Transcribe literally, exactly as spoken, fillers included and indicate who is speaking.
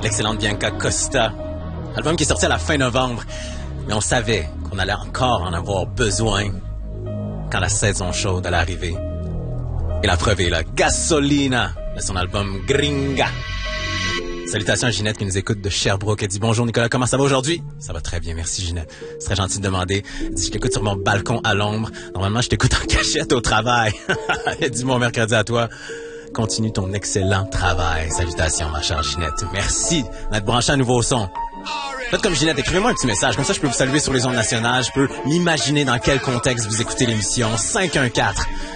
Speaker 1: l'excellente Bianca Costa. Album qui est sorti à la fin novembre, mais on savait qu'on allait encore en avoir besoin quand la saison chaude allait arriver. Et la preuve est là, Gasolina, de son album Gringa. Salutations à Ginette qui nous écoute de Sherbrooke. Elle dit « Bonjour Nicolas, comment ça va aujourd'hui? » Ça va très bien, merci Ginette. C'est très gentil de demander. Elle dit « Je t'écoute sur mon balcon à l'ombre. Normalement, je t'écoute en cachette au travail. » Elle dit « Bon mercredi à toi. Continue ton excellent travail. » Salutations, ma chère Ginette. Merci d'être branché à nouveau son. Faites comme Ginette, écrivez-moi un petit message. Comme ça, je peux vous saluer sur les ondes nationales. Je peux m'imaginer dans quel contexte vous écoutez l'émission. cinq un quatre,